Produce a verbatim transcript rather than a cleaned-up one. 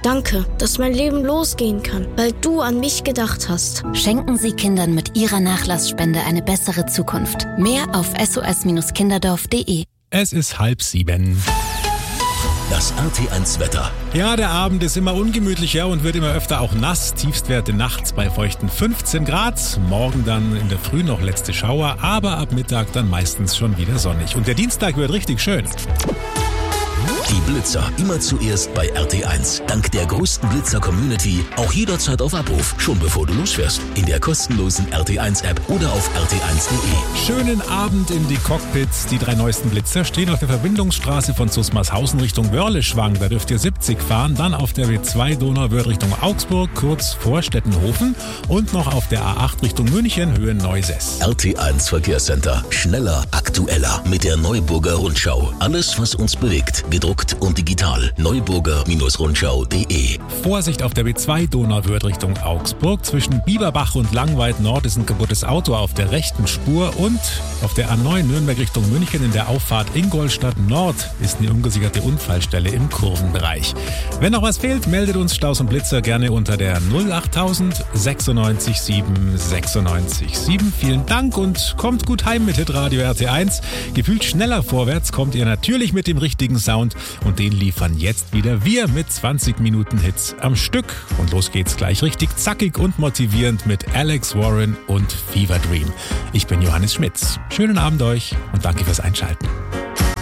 Danke, dass mein Leben losgehen kann, weil du an mich gedacht hast. Schenken Sie Kindern mit Ihrer Nachlassspende eine bessere Zukunft. Mehr auf s o s kinderdorf punkt d e. Es ist halb sieben. Das R T eins Wetter. Ja, der Abend ist immer ungemütlicher und wird immer öfter auch nass. Tiefstwerte nachts bei feuchten fünfzehn Grad. Morgen dann in der Früh noch letzte Schauer, aber ab Mittag dann meistens schon wieder sonnig. Und der Dienstag wird richtig schön. Die Blitzer immer zuerst bei R T eins. Dank der größten Blitzer-Community auch jederzeit auf Abruf, schon bevor du losfährst. In der kostenlosen R T eins App oder auf r t eins punkt d e. Schönen Abend in die Cockpits. Die drei neuesten Blitzer stehen auf der Verbindungsstraße von Zusmarshausen Richtung Wörleschwang. Da dürft ihr siebzig fahren. Dann auf der W zwei Donauwörth Richtung Augsburg, kurz vor Stettenhofen. Und noch auf der A acht Richtung München, Höhe Neusäß. R T eins Verkehrscenter. Schneller, aktueller mit der Neuburger Rundschau. Alles, was uns bewegt. Gedruckt und digital. neuburger Rundschau punkt d e. Vorsicht auf der B zwei Donauwörth Richtung Augsburg. Zwischen Bieberbach und Langweid Nord ist ein kaputtes Auto auf der rechten Spur. Und auf der A neun Nürnberg Richtung München in der Auffahrt Ingolstadt Nord ist eine ungesicherte Unfallstelle im Kurvenbereich. Wenn noch was fehlt, meldet uns Staus und Blitzer gerne unter der null achttausend sechsundneunzig sieben sechsundneunzig sieben. Vielen Dank und kommt gut heim mit Hitradio R T eins. Gefühlt schneller vorwärts kommt ihr natürlich mit dem richtigen Sound. Und den liefern jetzt wieder wir mit zwanzig Minuten Hits am Stück. Und los geht's gleich richtig zackig und motivierend mit Alex Warren und Fever Dream. Ich bin Johannes Schmitz. Schönen Abend euch und danke fürs Einschalten.